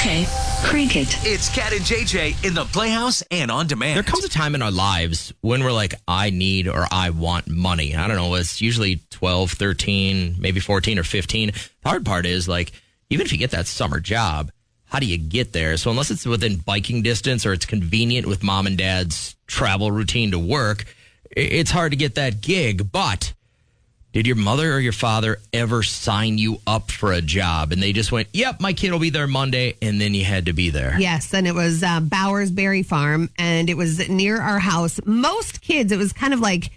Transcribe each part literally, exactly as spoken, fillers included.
J. Crank it. It's Cat and J J in the Playhouse and on demand. There comes a time in our lives when we're like, I need or I want money. I don't know. It's usually twelve, thirteen, maybe fourteen or fifteen. The hard part is, like, even if you get that summer job, how do you get there? So unless it's within biking distance or it's convenient with mom and dad's travel routine to work, it's hard to get that gig. But did your mother or your father ever sign you up for a job and they just went, yep, my kid will be there Monday, and then you had to be there? Yes, and it was uh, Bowers Berry Farm, and it was near our house. Most kids, it was kind of like,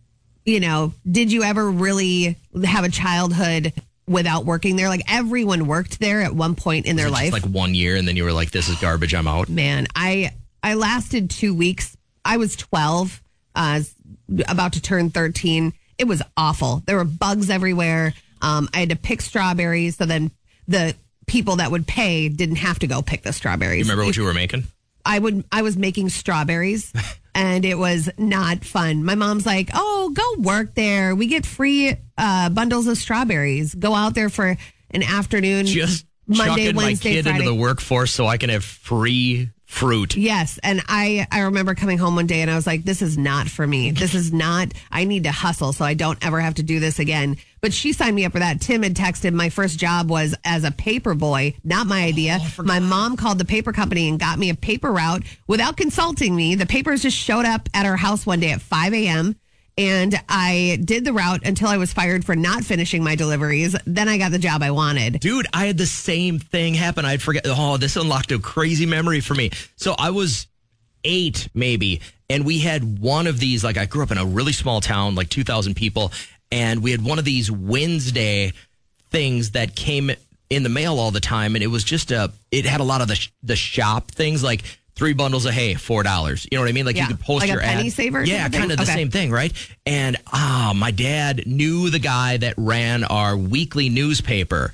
you know, did you ever really have a childhood without working there? Like, everyone worked there at one point in their Was it life. just like one year, and then you were like, this is garbage, I'm out? Man, I I lasted two weeks. I was twelve, uh, about to turn thirteen. It was awful. There were bugs everywhere. Um, I had to pick strawberries, so then the people that would pay didn't have to go pick the strawberries. You remember what you were making? I would. I was making strawberries, and it was not fun. My mom's like, "Oh, go work there. We get free uh, bundles of strawberries. Go out there for an afternoon. Just Monday, chucking Wednesday, my kid Friday." into the workforce so I can have free fruit. Yes, and I, I remember coming home one day and I was like, this is not for me. This is not, I need to hustle so I don't ever have to do this again. But she signed me up for that. Tim had texted, my first job was as a paper boy, not my idea. Oh, my mom called the paper company and got me a paper route without consulting me. The papers just showed up at our house one day at five a.m. And I did the route until I was fired for not finishing my deliveries. Then I got the job I wanted. Dude, I had the same thing happen. I'd forget. Oh, this unlocked a crazy memory for me. So I was eight, maybe, and we had one of these, like, I grew up in a really small town, like two thousand people, and we had one of these Wednesday things that came in the mail all the time, and it was just a, it had a lot of the, sh- the shop things, like three bundles of hay, four dollars. You know what I mean? Like, Yeah. you could post Like a your penny ad. saver Yeah, type of thing? kind of the Okay. same thing, right? And ah, my dad knew the guy that ran our weekly newspaper,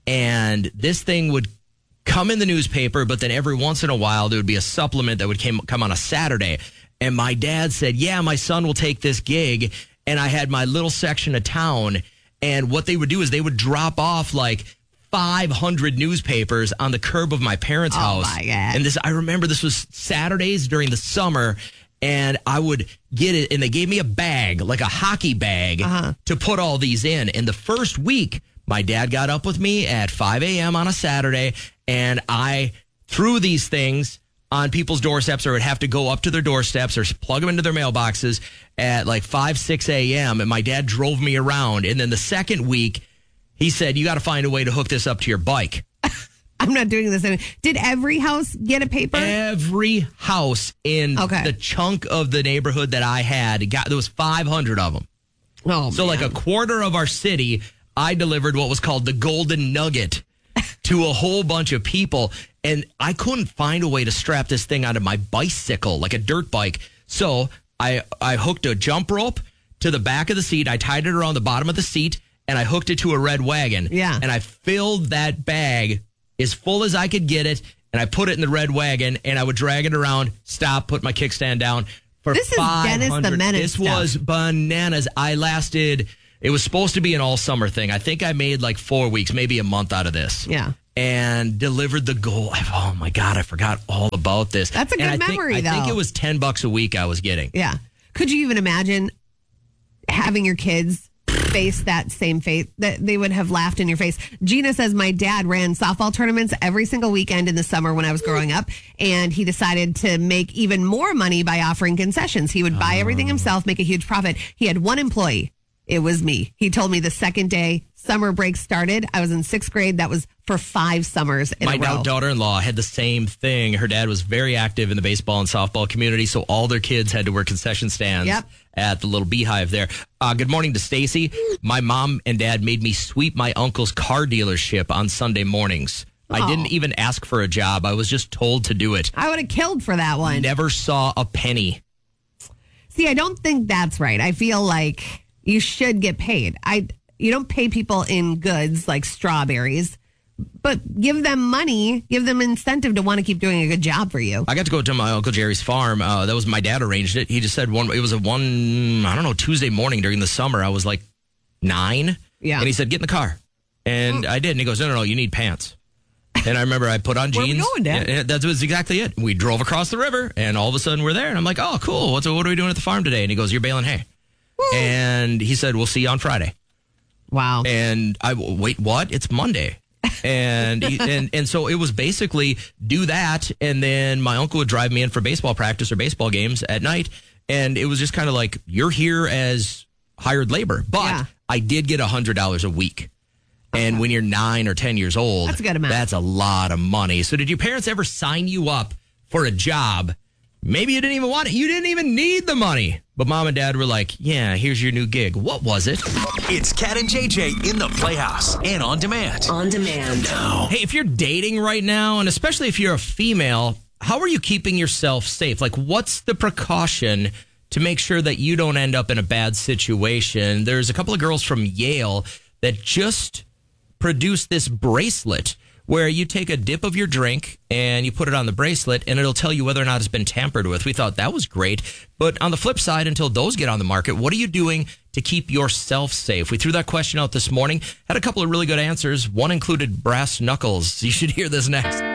and this thing would come in the newspaper, but then every once in a while there would be a supplement that would came, come on a Saturday. And my dad said, yeah, my son will take this gig. And I had my little section of town, and what they would do is they would drop off like five hundred newspapers on the curb of my parents' Oh, house. my God. And this, I remember this was Saturdays during the summer, and I would get it, and they gave me a bag, like a hockey bag, Uh-huh. to put all these in. And the first week, my dad got up with me at five a.m. on a Saturday, and I threw these things on people's doorsteps, or would have to go up to their doorsteps or plug them into their mailboxes at like five, six a.m. And my dad drove me around. And then the second week, he said, you got to find a way to hook this up to your bike. I'm not doing this anymore. Did every house get a paper? Every house in Okay. the chunk of the neighborhood that I had, got there was five hundred of them. Oh, So like a quarter of our city, I delivered what was called the Golden Nugget to a whole bunch of people. And I couldn't find a way to strap this thing onto my bicycle, like a dirt bike. So I, I hooked a jump rope to the back of the seat. I tied it around the bottom of the seat, and I hooked it to a red wagon. Yeah. And I filled that bag as full as I could get it, and I put it in the red wagon, and I would drag it around, stop, put my kickstand down for This is Dennis the 500 Menace This stuff. was bananas. I lasted, it was supposed to be an all summer thing. I think I made like four weeks, maybe a month out of this. Yeah. And delivered the goal. Oh my God, I forgot all about this. That's a And good I think- memory, I think though. it was ten bucks a week I was getting. Yeah. Could you even imagine having your kids face that same fate, that they would have laughed in your face? Gina says, my dad ran softball tournaments every single weekend in the summer when I was growing up, and he decided to make even more money by offering concessions. He would buy everything himself, make a huge profit. He had one employee. It was me. He told me the second day summer break started, I was in sixth grade. That was for five summers in My a row. daughter-in-law had the same thing. Her dad was very active in the baseball and softball community, so all their kids had to work concession stands Yep. at the little beehive there. Uh, good morning to Stacy. My mom and dad made me sweep my uncle's car dealership on Sunday mornings. I Oh. didn't even ask for a job. I was just told to do it. I would have killed for that one. Never saw a penny. See, I don't think that's right. I feel like you should get paid. I you don't pay people in goods like strawberries, but give them money, give them incentive to want to keep doing a good job for you. I got to go to my Uncle Jerry's farm. Uh, that was my dad arranged it. He just said one. It was a one. I don't know Tuesday morning during the summer. I was like nine. Yeah. And he said, "Get in the car," and I did. And he goes, "No, no, no. You need pants." And I remember I put on Where jeans. we going, Dad? Yeah, that was exactly it. We drove across the river, and all of a sudden we're there. And I'm like, oh, cool. What's what are we doing at the farm today? And he goes, you're baling hay. Woo. And he said, we'll see you on Friday. Wow. And I wait, what? It's Monday. and, he, and and so it was basically do that, and then my uncle would drive me in for baseball practice or baseball games at night, and it was just kind of like, you're here as hired labor, but Yeah. I did get one hundred dollars a week. And when you're nine or ten years old, That's a good amount. That's a lot of money. So did your parents ever sign you up for a job? Maybe you didn't even want it. You didn't even need the money. But mom and dad were like, yeah, here's your new gig. What was it? It's Cat and J J in the Playhouse and on demand. On demand. Now. Hey, if you're dating right now, and especially if you're a female, how are you keeping yourself safe? Like, what's the precaution to make sure that you don't end up in a bad situation? There's a couple of girls from Yale that just produced this bracelet where you take a dip of your drink and you put it on the bracelet and it'll tell you whether or not it's been tampered with. We thought that was great. But on the flip side, until those get on the market, what are you doing to keep yourself safe? We threw that question out this morning, had a couple of really good answers. One included brass knuckles. You should hear this next.